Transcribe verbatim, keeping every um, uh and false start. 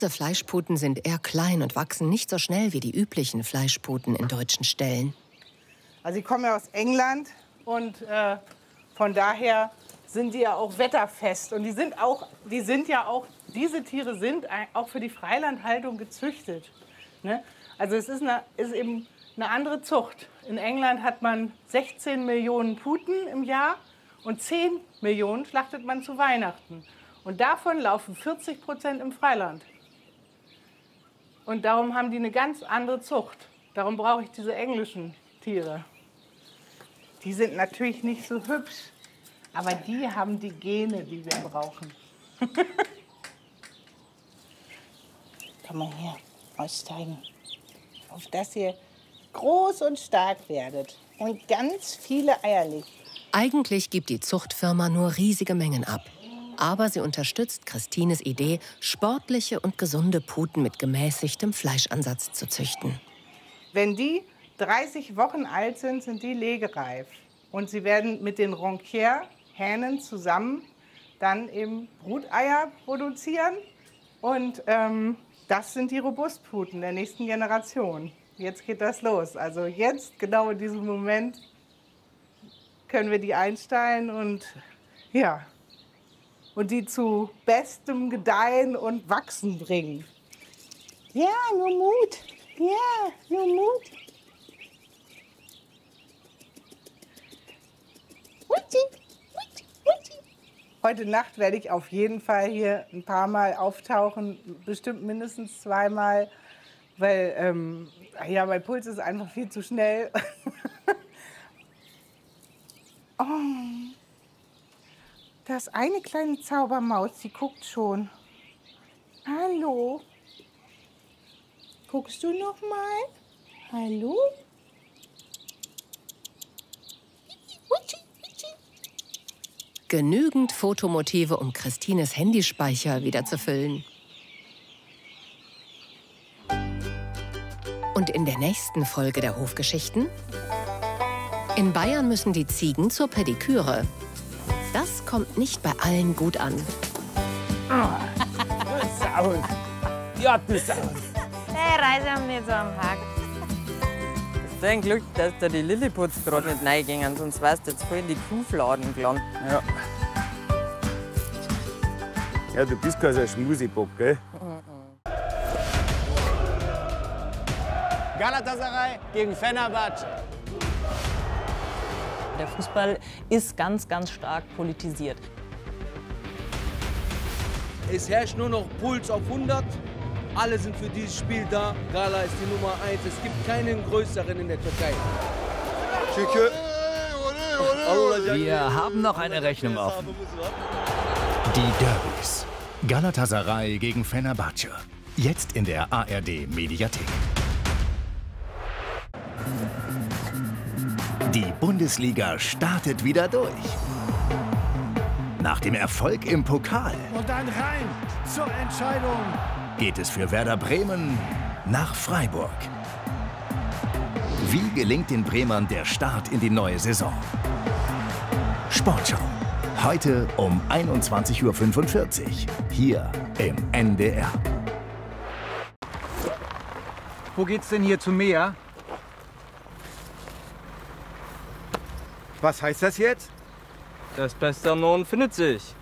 Diese Fleischputen sind eher klein und wachsen nicht so schnell wie die üblichen Fleischputen in deutschen Ställen. Also ich komme ja aus England und äh, von daher sind die ja auch wetterfest. Und die sind, auch, die sind ja auch, diese Tiere sind auch für die Freilandhaltung gezüchtet. Ne? Also es ist, eine, ist eben eine andere Zucht. In England hat man sechzehn Millionen Puten im Jahr und zehn Millionen schlachtet man zu Weihnachten. Und davon laufen vierzig Prozent im Freiland. Und darum haben die eine ganz andere Zucht. Darum brauche ich diese englischen Tiere. Die sind natürlich nicht so hübsch, aber die haben die Gene, die wir brauchen. Komm mal her, aussteigen. Auf dass ihr groß und stark werdet und ganz viele Eier legt. Eigentlich gibt die Zuchtfirma nur riesige Mengen ab. Aber sie unterstützt Christines Idee, sportliche und gesunde Puten mit gemäßigtem Fleischansatz zu züchten. Wenn die dreißig Wochen alt sind, sind die legereif. Und sie werden mit den Ronquier-Hähnen zusammen dann eben Bruteier produzieren. Und ähm, das sind die Robustputen der nächsten Generation. Jetzt geht das los. Also jetzt, genau in diesem Moment, können wir die einstellen und ja, und die zu bestem Gedeihen und Wachsen bringen. Ja, nur Mut. Ja, nur Mut. Heute Nacht werde ich auf jeden Fall hier ein paar Mal auftauchen, bestimmt mindestens zweimal, weil ähm, ja, mein Puls ist einfach viel zu schnell. Oh, da ist eine kleine Zaubermaus, die guckt schon. Hallo? Guckst du noch mal? Hallo? Genügend Fotomotive, um Christines Handyspeicher wieder zu füllen. Und in der nächsten Folge der Hofgeschichten: In Bayern müssen die Ziegen zur Pediküre. Das kommt nicht bei allen gut an. Ja, das aus. Hey, Reise haben nicht so am Haken. Es ist ein Glück, dass da die Lilliputz gerade nicht reingingen, sonst wärst du jetzt voll in die Kuhfladen gelandet. Ja. Ja, du bist kein so ein Schmusibock, gell? Galatasaray gegen Fenerbahce. Der Fußball ist ganz, ganz stark politisiert. Es herrscht nur noch Puls auf hundert. Alle sind für dieses Spiel da. Gala ist die Nummer eins. Es gibt keinen größeren in der Türkei. Wir haben noch eine Rechnung offen. Die Derbys. Galatasaray gegen Fenerbahce. Jetzt in der A R D Mediathek. Die Bundesliga startet wieder durch. Nach dem Erfolg im Pokal und dann rein zur Entscheidung geht es für Werder Bremen nach Freiburg. Wie gelingt den Bremern der Start in die neue Saison? Sportschau. Heute um einundzwanzig Uhr fünfundvierzig. Hier im N D R. Wo geht's denn hier zum Meer? Was heißt das jetzt? Das Beste am Norden findet sich.